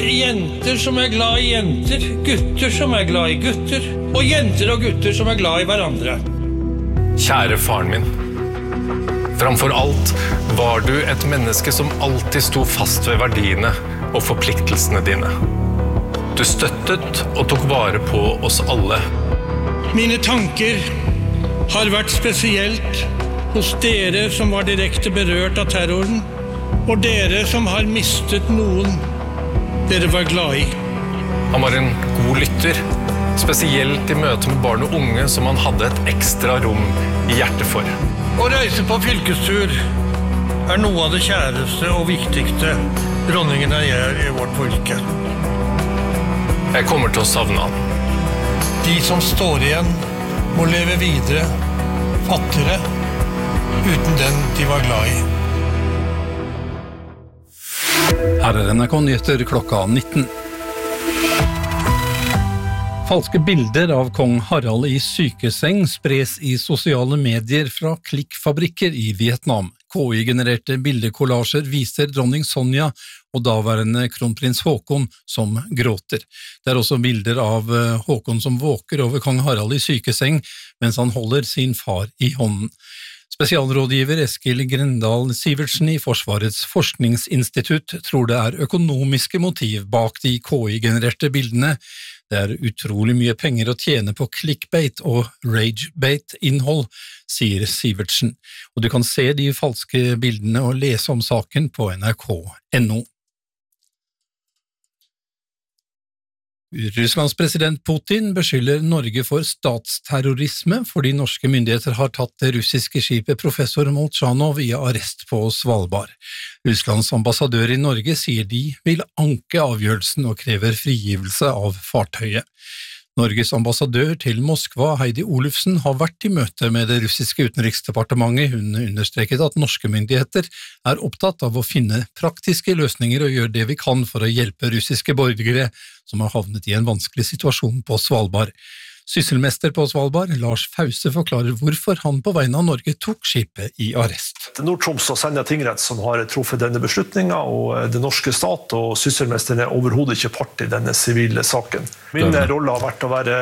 Jenter som glad I jenter, gutter som glad I gutter, og jenter og gutter som glad I hverandre. Kjære faren min. Framfor alt var du et menneske som alltid sto fast ved verdiene og forpliktelsene dine. Du støttet og tok vare på oss alle. Mine tanker har vært spesielt hos dere som var direkte berørt av terroren, og dere som har mistet noen dere var glad I. Han var en god lytter, spesielt I møte med barn og unge som han hadde et ekstra rom I hjertet for. Å reise på fylkestur noe av det kjæreste og viktigste dronningen gjør I vårt fylke. Jeg kommer til å savne han. De som står igjen må leve videre, fattigere, uten den de var glad I. Her NRK Nyheter klokka 19. Falske bilder av kong Harald I sykeseng spres I sosiale medier fra klikkfabrikker I Vietnam. KI-genererte bildekollasjer viser dronning Sonja og daværende kronprins Håkon som gråter. Det også bilder av Håkon som våker over kong Harald I sykeseng mens han holder sin far I hånden. Spesialrådgiver Eskil Grendal Sivertsen I Forsvarets forskningsinstitutt tror det økonomiske motiv bak de KI-genererte bildene. Det utrolig mye penger å tjene på clickbait og ragebait-innhold, sier Sivertsen. Og du kan se de falske bildene og lese om saken på nrk.no. Russlands president Putin beskylder Norge for statsterrorisme fordi norske myndigheter har tatt det russiske skipet professor Molchanov I arrest på Svalbard. Russlands ambassadør I Norge sier de vil anke avgjørelsen og krever frigivelse av fartøyet. Norges ambassadør til Moskva, Heidi Olufsen, har vært I møte med det russiske utenriksdepartementet. Hun understreket at norske myndigheter opptatt av å finne praktiske løsninger og gjøre det vi kan for å hjelpe russiske borgere som har havnet I en vanskelig situasjon på Svalbard. Sysselmester på Svalbard, Lars Fause, forklarer hvorfor han på vegne av Norge tok skipet I arrest. Nord-Troms og Senja tingrett som har truffet denne beslutningen, og det norske stat og sysselmesteren overhodet ikke part I denne sivile saken. Min rolle har vært å være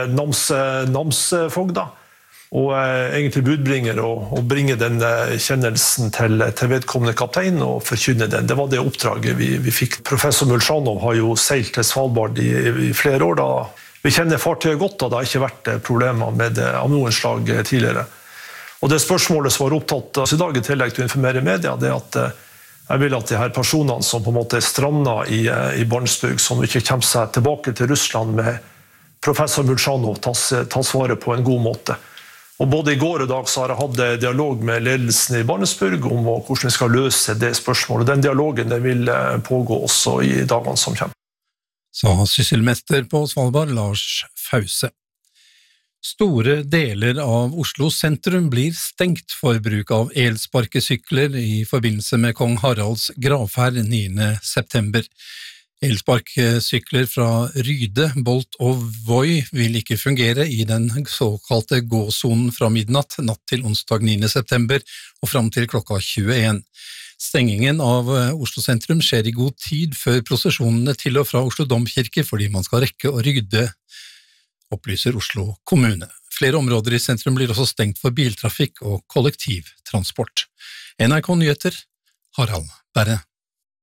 namsfogda, og egentlig budbringer og bringe den kjennelsen til vedkommende kaptein og forkynne den. Det var det oppdraget vi fikk. Professor Molchanov har jo seilt til Svalbard I flere år da. Vi kjenner fartøyet godt, og det har ikke vært problemer med det av noen slag tidligere. Og det spørsmålet som var opptatt I dag I tillegg til å informere media, det at jeg vil at de her personene som på en måte strandet I Barentsburg, som ikke kommer seg tilbake til Russland med professor Molchanov, tas vare på en god måte. Og både I går og dag så har jeg hatt dialog med ledelsen I Barentsburg om hvordan vi skal løse det spørsmålet. Den dialogen vil pågå også I dagene som kommer. Sa sysselmester på Svalbard, Lars Fause. Store deler av Oslo sentrum blir stengt for bruk av elsparkesykler I forbindelse med kong Haralds gravferd 9. september. Elsparkesykler fra Ryde, Bolt og Voi vil ikke fungere I den såkalte gåsonen fra midnatt, natt til onsdag 9. september og fram til klokka 21. Stengingen av Oslo sentrum skjer I god tid før prosesjonene til og fra Oslo Domkirke fordi man skal rekke å rydde, opplyser Oslo kommune. Flere områder I sentrum blir også stengt for biltrafikk og kollektivtransport. NRK Nyheter, Harald Berre.